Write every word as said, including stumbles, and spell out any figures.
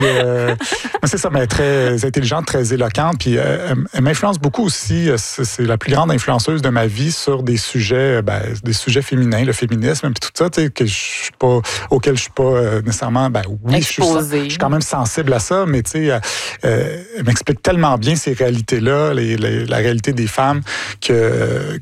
euh, c'est ça, mais elle est très intelligente, très éloquente. Puis euh, elle, elle m'influence beaucoup aussi. C'est, c'est la plus grande influenceuse de ma vie sur des sujets, ben, des sujets féminins, le féminisme, puis tout ça, tu sais, que je suis pas, auquel je suis pas euh, nécessairement, ben oui, je suis, je suis quand même sensible à ça, mais tu sais, euh, elle m'explique tellement bien ces réalités-là, les, les, la réalité des femmes, que